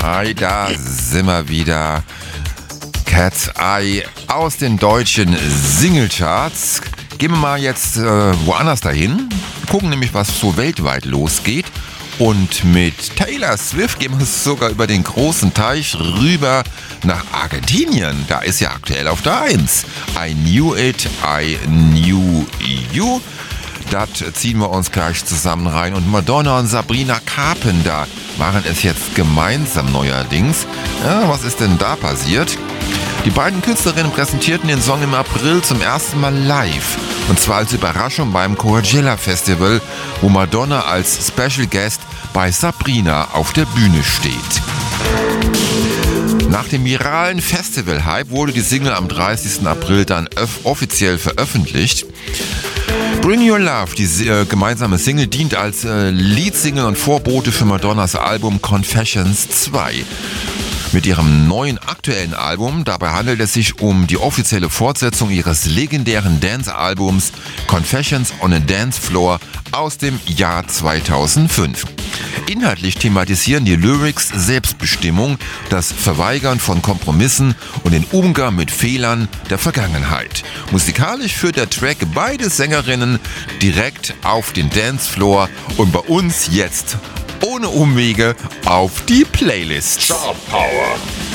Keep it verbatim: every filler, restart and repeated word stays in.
Hi, da sind wir wieder. Cat's Eye aus den deutschen Singlecharts. Gehen wir mal jetzt äh, woanders dahin. Gucken nämlich, was so weltweit losgeht. Und mit Taylor Swift gehen wir sogar über den großen Teich rüber nach Argentinien. Da ist ja aktuell auf der eins. I knew it, I knew you. Das ziehen wir uns gleich zusammen rein. Und Madonna und Sabrina Carpenter waren es jetzt gemeinsam neuerdings. Ja, was ist denn da passiert? Die beiden Künstlerinnen präsentierten den Song im April zum ersten Mal live. Und zwar als Überraschung beim Coachella Festival, wo Madonna als Special Guest bei Sabrina auf der Bühne steht. Nach dem viralen Festival-Hype wurde die Single am dreißigsten April dann öff- offiziell veröffentlicht. Bring Your Love, die äh, gemeinsame Single, dient als äh, Leadsingle und Vorbote für Madonnas Album Confessions zwei. Mit ihrem neuen aktuellen Album, dabei handelt es sich um die offizielle Fortsetzung ihres legendären Dance-Albums Confessions on a Dance Floor aus dem Jahr zweitausendfünf. Inhaltlich thematisieren die Lyrics Selbstbestimmung, das Verweigern von Kompromissen und den Umgang mit Fehlern der Vergangenheit. Musikalisch führt der Track beide Sängerinnen direkt auf den Dancefloor und bei uns jetzt ohne Umwege auf die Playlist. Star Power.